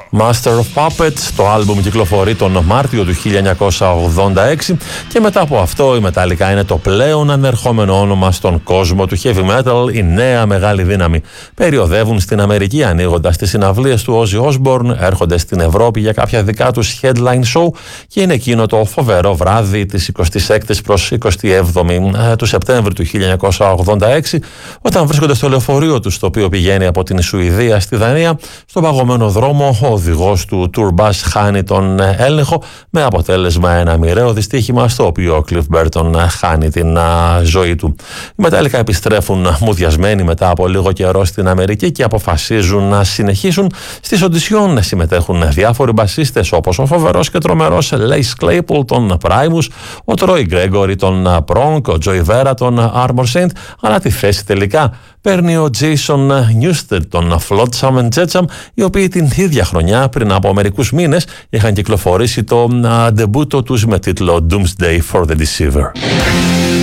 Master of Puppets, το άλμπουμ κυκλοφορεί τον Μάρτιο του 1986 και μετά από αυτό η Metallica είναι το πλέον ανερχόμενο όνομα στον κόσμο του heavy metal, η νέα μεγάλη δύναμη. Περιοδεύουν στην Αμερική ανοίγοντας τις συναυλίες του Ozzy Osbourne, έρχονται στην Ευρώπη για κάποια δικά τους headline show και είναι εκείνο το φοβερό βράδυ της 26ης προς 27η του Σεπτέμβρη του 1986 όταν βρίσκονται στο λεωφορείο τους, το οποίο πηγαίνει από την Σουηδία στη Δανία. Στον παγωμένο δρόμο ο οδηγός του tour bus χάνει τον έλεγχο με αποτέλεσμα ένα μοιραίο δυστύχημα στο οποίο ο Cliff Burton χάνει την ζωή του. Οι Metallica επιστρέφουν μουδιασμένοι μετά από λίγο καιρό στην Αμερική και αποφασίζουν να συνεχίσουν. Στις οντισιόν να συμμετέχουν διάφοροι μπασίστες όπως ο φοβερός και τρομερός Lace Claypool των Primus, ο Troy Gregory των Prong, ο Joey Vera των Armor Saint, αλλά τη θέση τελικά παίρνει ο Jason Newsted των Flotsam and Jetsam, οι οποίοι την ίδια χρονιά πριν από μερικούς μήνες είχαν κυκλοφορήσει το ντεμπούτο τους με τίτλο Doomsday for the Deceiver.